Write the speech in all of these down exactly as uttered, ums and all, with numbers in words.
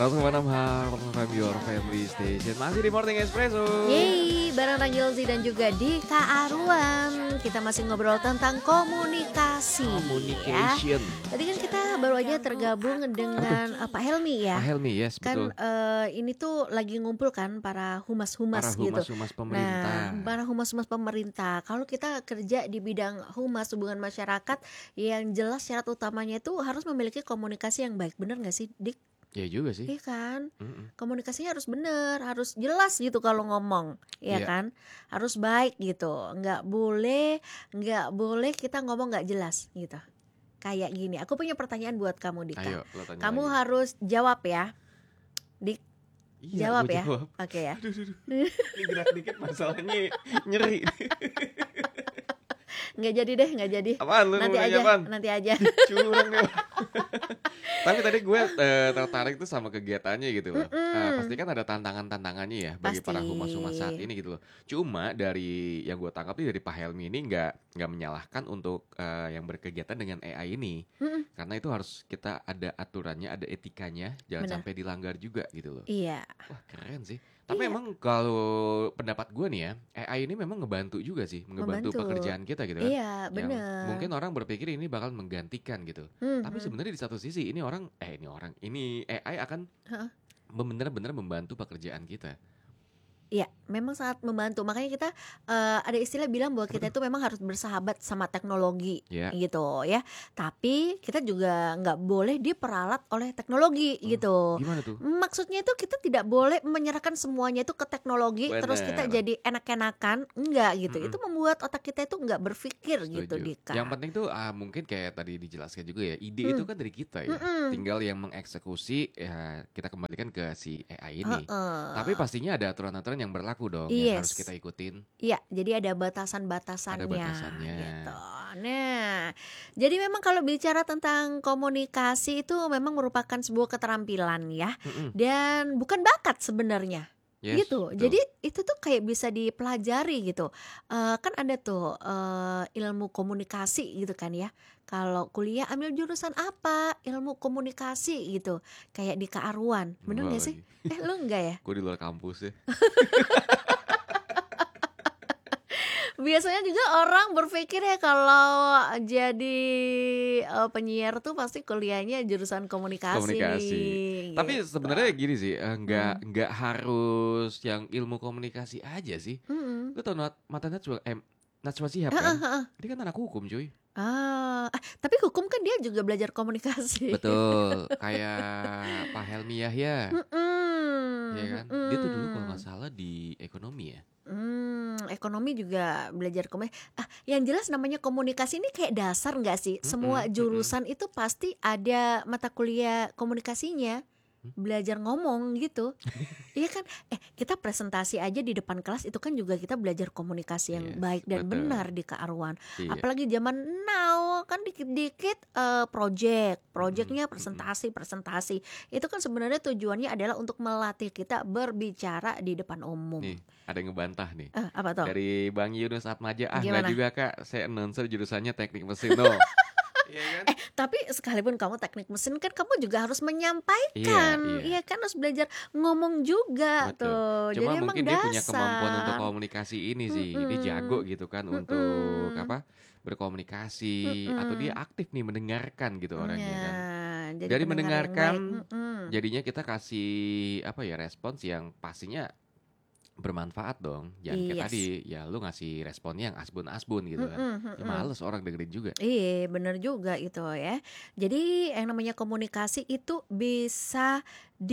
seratus koma enam Hard F M Your Family Station. Masih di Morning Espresso. Yeay, bareng Ranggilzi dan juga Dika Arwan. Kita masih ngobrol tentang komunikasi. Communication. Ya. Tadi kan kita baru aja tergabung dengan uh, Pak Helmi ya. Pak Helmi, yes, kan betul. uh, ini tuh lagi ngumpul kan para humas-humas Para gitu. humas-humas pemerintah. Nah, para humas-humas pemerintah. Kalau kita kerja di bidang humas hubungan masyarakat, yang jelas syarat utamanya itu harus memiliki komunikasi yang baik. Bener nggak sih, Dik? Ya juga sih. Iya kan, Mm-mm. komunikasinya harus benar, harus jelas gitu kalau ngomong, ya Iya. kan, harus baik gitu, nggak boleh, nggak boleh kita ngomong nggak jelas gitu. Kayak gini, aku punya pertanyaan buat kamu, Dika. Ayo, lo tanya Kamu lagi. harus jawab ya, Dik. Iya, jawab gua ya. Jawab. Oke ya. Aduh, aduh, aduh. Ini gerak dikit masalahnya nyeri. Nggak jadi deh, nggak jadi. Apaan lu? Nanti mau nanya aja, apaan? nanti aja. Curang ya. Tapi tadi gue eh, tertarik tuh sama kegiatannya gitu loh. Mm-mm. Eh, pasti kan ada tantangan-tantangannya ya bagi Pasti. para humas-humas saat ini gitu loh. Cuma dari yang gue tangkap nih dari Pak Helmi ini nggak nggak menyalahkan untuk eh, yang berkegiatan dengan A I ini, Mm-mm. karena itu harus kita ada aturannya, ada etikanya, jangan Benar. sampai dilanggar juga gitu loh. Iya. Wah keren sih. Tapi Iya. emang kalau pendapat gue nih ya, A I ini memang ngebantu juga sih, ngebantu Membantu. pekerjaan kita gitu kan. Iya, Yang benar. mungkin orang berpikir ini bakal menggantikan gitu. Mhm. Tapi sebenarnya di satu sisi ini orang, eh ini orang, ini A I akan Heeh. benar-benar membantu pekerjaan kita. Iya, memang sangat membantu. Makanya kita eh, ada istilah bilang bahwa kita itu memang harus bersahabat sama teknologi, Ya. gitu ya. Tapi kita juga nggak boleh diperalat oleh teknologi, Hmm, gitu. Gimana tuh? Maksudnya itu kita tidak boleh menyerahkan semuanya itu ke teknologi, terus kita Bener. jadi enak-enakan, enggak gitu. Mm-mm. Itu membuat otak kita itu nggak berpikir gitu, Setuju. Dika. Yang penting tuh ah, mungkin kayak tadi dijelaskan juga ya, ide itu Hmm. kan dari kita ya. Mm-mm. Tinggal yang mengeksekusi ya kita kembalikan ke si A I ini. Heeh. Tapi pastinya ada aturan-aturan yang berlaku dong yang harus Yes. kita ikutin. Iya, jadi ada batasan-batasannya, Ada batasannya. gitu. Nah, jadi memang kalau bicara tentang komunikasi itu memang merupakan sebuah keterampilan ya, Mm-mm. dan bukan bakat sebenarnya. Yes, Gitu. betul. Jadi itu tuh kayak bisa dipelajari gitu. Eh, kan ada tuh eh, ilmu komunikasi gitu kan ya. Kalau kuliah ambil jurusan apa? Ilmu komunikasi gitu. Kayak di Dika Arwan. Bener Enggak gak sih? lagi. Eh lu enggak ya? Gue di luar kampus ya. Biasanya juga orang berpikir ya kalau jadi eh, penyiar tuh pasti kuliahnya jurusan komunikasi, Komunikasi. nih, Tapi gitu. sebenarnya gini sih, eh, nggak Hmm. nggak harus yang ilmu komunikasi aja sih. Mm-mm. Lu tau Nat, Mata Najwa, eh, Najwa Shihab Heeh, kan? heeh. Dia kan anak hukum cuy. Ah, ah, tapi hukum kan dia juga belajar komunikasi. Betul, kayak Pak Helmi Yahya, Mm-mm, ya kan? Dia tuh dulu kalau mm-mm. nggak salah di ekonomi ya. Hmm, ekonomi juga belajar komunikasi. Ah, yang jelas namanya komunikasi ini kayak dasar nggak sih? Semua Mm-mm, mm-mm. jurusan itu pasti ada mata kuliah komunikasinya. Hmm? Belajar ngomong gitu. Iya kan? Eh, kita presentasi aja di depan kelas itu kan juga kita belajar komunikasi yang Yes, baik dan betul. benar di Kak Arwan. Iya. Apalagi zaman now kan dikit-dikit eh, project, projectnya Mm-mm, presentasi, presentasi. Itu kan sebenarnya tujuannya adalah untuk melatih kita berbicara di depan umum. Nih, ada yang ngebantah nih. Eh, apa tuh? Dari Bang Yunus Atmaja, ah nggak Gimana? juga kak, saya announcer jurusannya teknik mesin no. Iya kan? Eh, tapi sekalipun kamu teknik mesin kan kamu juga harus Iya, menyampaikan. iya. Iya kan, harus belajar ngomong juga Betul. tuh. Cuma Jadi emang mungkin dia punya kemampuan untuk dasar. komunikasi ini sih. Dia jago Mm-mm. gitu kan untuk Mm-mm. apa? Berkomunikasi atau dia Mm-mm. aktif nih mendengarkan gitu orangnya kan. Nah, jadi Dari pendengar yang baik. mendengarkan Mm-mm. jadinya kita kasih apa ya respons yang pastinya bermanfaat dong. Jangan kayak Yes. tadi ya lu ngasih responnya yang asbun-asbun gitu kan. Mm-mm, Ya mm-mm. males orang dengerin juga. Iya, bener juga itu ya. Jadi yang namanya komunikasi itu bisa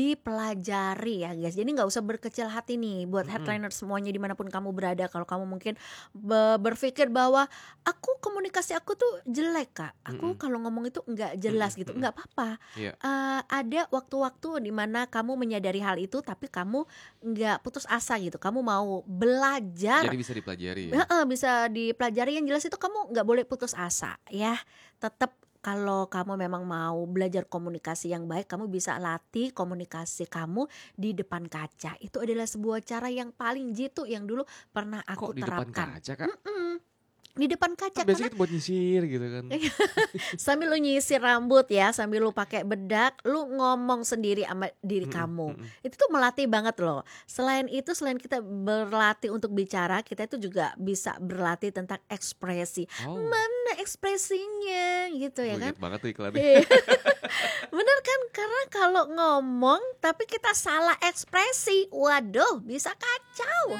dipelajari ya guys. Jadi nggak usah berkecil hati nih buat Mm-mm. headliner semuanya dimanapun kamu berada. Kalau kamu mungkin be- berpikir bahwa aku komunikasi aku tuh jelek kak, aku Mm-mm. kalau ngomong itu nggak jelas Mm-mm, gitu, mm-mm. nggak apa-apa. Iya. Eh, ada waktu-waktu dimana kamu menyadari hal itu, tapi kamu nggak putus asa gitu. Kamu mau belajar. Jadi bisa dipelajari ya. Heeh, bisa dipelajari. Yang jelas itu kamu nggak boleh putus asa ya. Tetap kalau kamu memang mau belajar komunikasi yang baik, kamu bisa latih komunikasi kamu di depan kaca. Itu adalah sebuah cara yang paling jitu yang dulu pernah aku Kok di depan terapkan. kaca kak? Mm-mm. di depan Kan kaca karena biasanya kita buat nyisir gitu kan. sambil lu nyisir rambut ya, sambil lu pakai bedak, lu ngomong sendiri sama diri Mhm kamu. mhm. Itu tuh melatih banget loh. Selain itu, selain kita berlatih untuk bicara, kita itu juga bisa berlatih tentang ekspresi. Oh, Mana ekspresinya gitu ya gue kan? inget banget tuh iklannya. Iya. Bener kan? Karena kalau ngomong tapi kita salah ekspresi, waduh bisa kacau.